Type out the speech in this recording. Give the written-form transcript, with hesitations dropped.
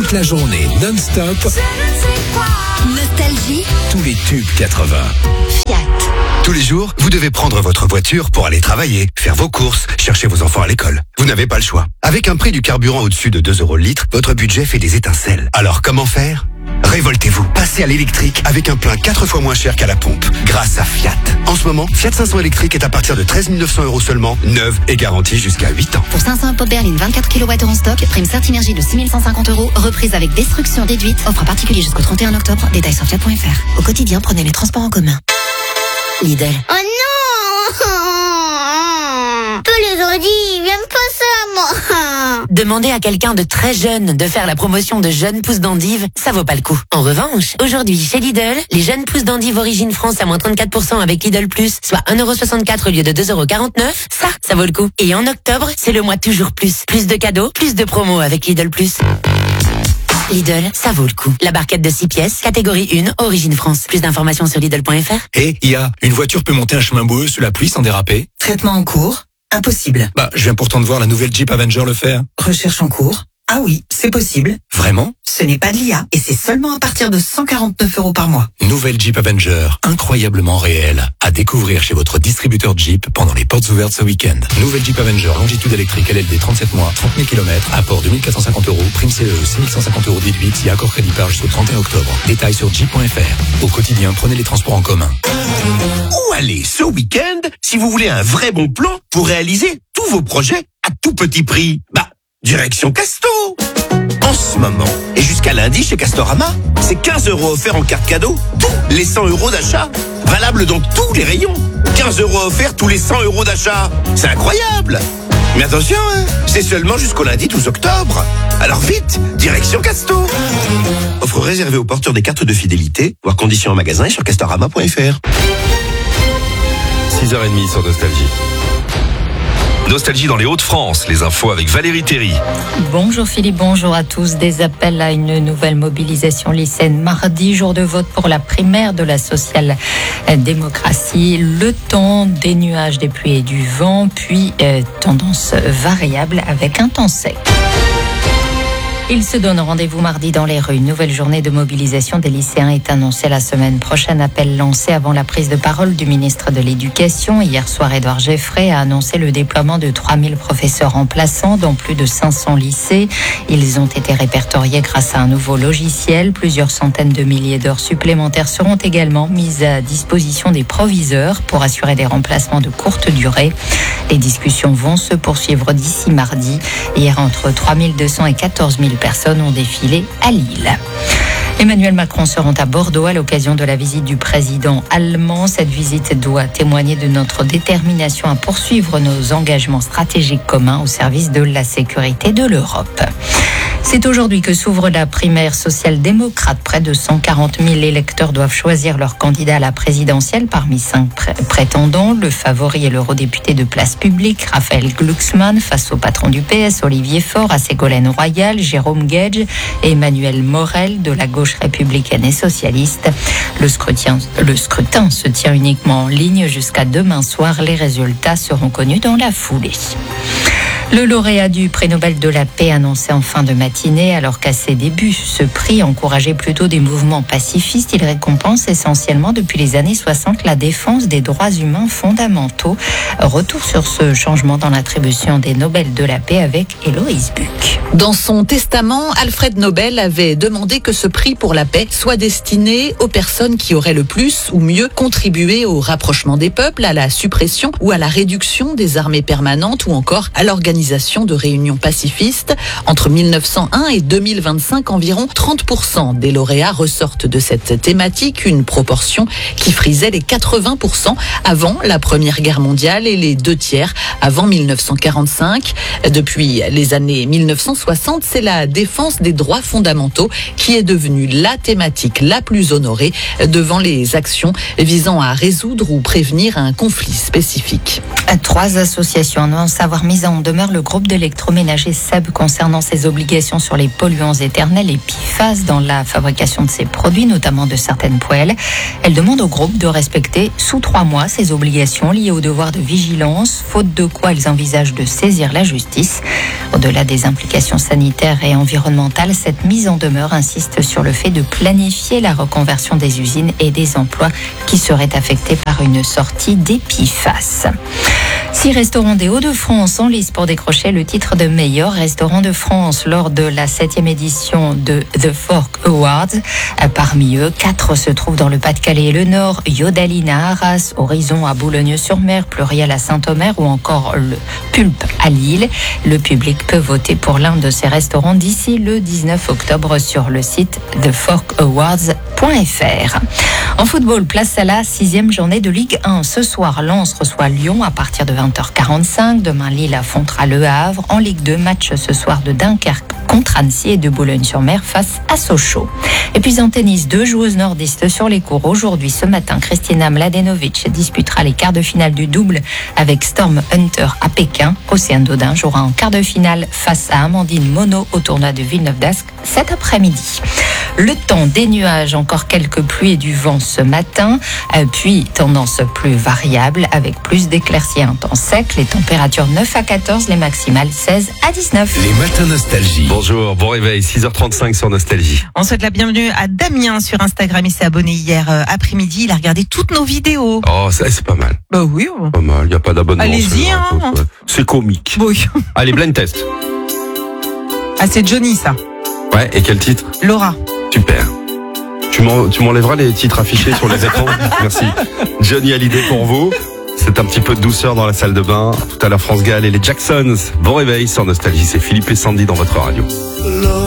toute la journée, non-stop. Nostalgie. Tous les tubes 80. Fiat. Tous les jours, vous devez prendre votre voiture pour aller travailler, faire vos courses, chercher vos enfants à l'école. Vous n'avez pas le choix. Avec un prix du carburant au-dessus de 2 € le litre, votre budget fait des étincelles. Alors comment faire ? Révoltez-vous. Passez à l'électrique avec un plein 4 fois moins cher qu'à la pompe, grâce à Fiat. En ce moment, Fiat 500 électrique est à partir de 13 900 € seulement, neuve et garantie jusqu'à 8 ans. Pour 500 pop berline 24 kWh en stock, prime Certinergie de 6 150 €, reprise avec destruction déduite. Offre particulier jusqu'au 31 octobre. Détails sur fiat.fr. Au quotidien, prenez les transports en commun. Lidl. Oh non! Tous les ordi, ils viennent passer à moi. Demander à quelqu'un de très jeune de faire la promotion de jeunes pousses d'endives, ça vaut pas le coup. En revanche, aujourd'hui, chez Lidl, les jeunes pousses d'endives origine France à moins 34% avec Lidl Plus, soit 1,64 € au lieu de 2,49 €, ça vaut le coup. Et en octobre, c'est le mois toujours plus. Plus de cadeaux, plus de promos avec Lidl Plus. Lidl, ça vaut le coup. La barquette de 6 pièces, catégorie 1, origine France. Plus d'informations sur Lidl.fr. Et une voiture peut monter un chemin boueux sous la pluie sans déraper. Traitement en cours. Impossible. Je viens pourtant de voir la nouvelle Jeep Avenger le faire. Recherche en cours. Ah oui, c'est possible. Vraiment ? Ce n'est pas de l'IA et c'est seulement à partir de 149 € par mois. Nouvelle Jeep Avenger, incroyablement réelle. À découvrir chez votre distributeur Jeep pendant les portes ouvertes ce week-end. Nouvelle Jeep Avenger, longitude électrique, LLD, 37 mois, 30 000 km, apport 2450 €, prime CE, 6150 € déduite, si accord crédit par jusqu'au 31 octobre. Détails sur jeep.fr. Au quotidien, prenez les transports en commun. Où aller ce week-end si vous voulez un vrai bon plan pour réaliser tous vos projets à tout petit prix? Direction Casto. En ce moment, et jusqu'à lundi chez Castorama, c'est 15 € offerts en carte cadeau, tous les 100 € d'achat. Valable dans tous les rayons. 15 € offerts tous les 100 € d'achat. C'est incroyable. Mais attention, c'est seulement jusqu'au lundi 12 octobre. Alors vite, direction Casto. Offre réservée aux porteurs des cartes de fidélité, voir conditions en magasin et sur castorama.fr. 6h30 sur Nostalgie. Nostalgie dans les Hauts-de-France, les infos avec Valérie Théry. Bonjour Philippe, bonjour à tous. Des appels à une nouvelle mobilisation lycéenne mardi, jour de vote pour la primaire de la social-démocratie. Le temps, des nuages, des pluies et du vent, puis tendance variable avec un temps sec. Ils se donnent rendez-vous mardi dans les rues. Nouvelle journée de mobilisation des lycéens est annoncée la semaine prochaine. Appel lancé avant la prise de parole du ministre de l'Éducation. Hier soir, Édouard Geffray a annoncé le déploiement de 3000 professeurs remplaçants dans plus de 500 lycées. Ils ont été répertoriés grâce à un nouveau logiciel. Plusieurs centaines de milliers d'heures supplémentaires seront également mises à disposition des proviseurs pour assurer des remplacements de courte durée. Les discussions vont se poursuivre d'ici mardi. Hier, entre 3200 et 14 000 personnes ont défilé à Lille. Emmanuel Macron se rend à Bordeaux à l'occasion de la visite du président allemand. Cette visite doit témoigner de notre détermination à poursuivre nos engagements stratégiques communs au service de la sécurité de l'Europe. C'est aujourd'hui que s'ouvre la primaire social-démocrate. Près de 140 000 électeurs doivent choisir leur candidat à la présidentielle parmi 5 prétendants. Le favori est l'eurodéputé de Place Publique, Raphaël Glucksmann, face au patron du PS, Olivier Faure, à Ségolène Royal, Jérôme Gage et Emmanuel Morel de la gauche républicaine et socialiste. Le scrutin se tient uniquement en ligne jusqu'à demain soir. Les résultats seront connus dans la foulée. Le lauréat du prix Nobel de la paix annoncé en fin de matinée, alors qu'à ses débuts, ce prix encourageait plutôt des mouvements pacifistes. Il récompense essentiellement depuis les années 60 la défense des droits humains fondamentaux. Retour sur ce changement dans l'attribution des Nobel de la paix avec Héloïse Buck. Dans son testament, Alfred Nobel avait demandé que ce prix pour la paix soit destiné aux personnes qui auraient le plus ou mieux contribué au rapprochement des peuples, à la suppression ou à la réduction des armées permanentes ou encore à l'organisation de réunions pacifistes. Entre 1901 et 2025, environ 30% des lauréats ressortent de cette thématique, une proportion qui frisait les 80% avant la Première Guerre mondiale et les 2/3 avant 1945. Depuis les années 1960, c'est la défense des droits fondamentaux qui est devenue la thématique la plus honorée devant les actions visant à résoudre ou prévenir un conflit spécifique. 3 associations annoncent avoir mis en demeure d'humeur le groupe d'électroménager SEB concernant ses obligations sur les polluants éternels et PFAS dans la fabrication de ses produits, notamment de certaines poêles. Elle demande au groupe de respecter sous 3 mois ses obligations liées au devoir de vigilance, faute de quoi ils envisagent de saisir la justice. Au-delà des implications sanitaires et environnementales, cette mise en demeure insiste sur le fait de planifier la reconversion des usines et des emplois qui seraient affectés par une sortie des PFAS. 6 restaurants des Hauts-de-France en lice pour décrocher le titre de meilleur restaurant de France lors de la 7e édition de The Fork Awards. Parmi eux, 4 se trouvent dans le Pas-de-Calais et le Nord, Yodaline à Arras, Horizon à Boulogne-sur-Mer, Pluriel à Saint-Omer ou encore le Pulpe à Lille. Le public peut voter pour l'un de ces restaurants d'ici le 19 octobre sur le site theforkawards.fr. En football, place à la 6e journée de Ligue 1. Ce soir, Lens reçoit Lyon à partir de 20h45. Demain, Lille affrontera Le Havre. En Ligue 2, match ce soir de Dunkerque contre Annecy et de Boulogne-sur-Mer face à Sochaux. Et puis en tennis, 2 joueuses nordistes sur les cours. Aujourd'hui, ce matin, Kristina Mladenovic disputera les quarts de finale du double avec Storm Hunter à Pékin. Océane Dodin jouera en quart de finale face à Amandine Monod au tournoi de Villeneuve-d'Ascq cet après-midi. Le temps, des nuages, encore quelques pluies et du vent ce matin, puis tendance plus variable avec plus d'éclaircies à un temps sec. Les températures 9 à 14, les maximales 16 à 19. Les matins nostalgie. Bonjour, bon réveil, 6h35 sur Nostalgie. On souhaite la bienvenue à Damien sur Instagram. Il s'est abonné hier après-midi. Il a regardé toutes nos vidéos. Oh, ça, c'est pas mal. Bah oui. Pas mal, il n'y a pas d'abonnement. Allez-y, hein. C'est comique. Oui. Allez, blind test. Ah, c'est Johnny, ça. Ouais, et quel titre? Laura. Super. Tu m'enlèveras les titres affichés sur les écrans. Merci. Johnny Hallyday pour vous. C'est un petit peu de douceur dans la salle de bain. Tout à l'heure, France Gall et les Jacksons. Bon réveil sur Nostalgie. C'est Philippe et Sandy dans votre radio.